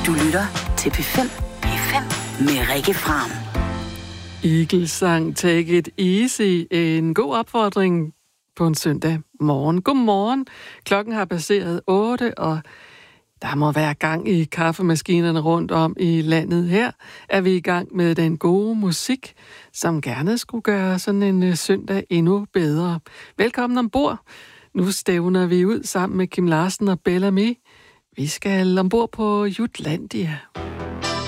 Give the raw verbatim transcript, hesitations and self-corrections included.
Du lytter til P fem. P fem med Rikke Fram. Eagles sang Take It Easy. En god opfordring på en søndag morgen. Godmorgen. Klokken har passeret otte, og der må være gang i kaffemaskinerne rundt om i landet. Her er vi i gang med den gode musik, som gerne skulle gøre sådan en søndag endnu bedre. Velkommen ombord. Nu stævner vi ud sammen med Kim Larsen og Bellamy. Vi skal ombord på Jutlandia.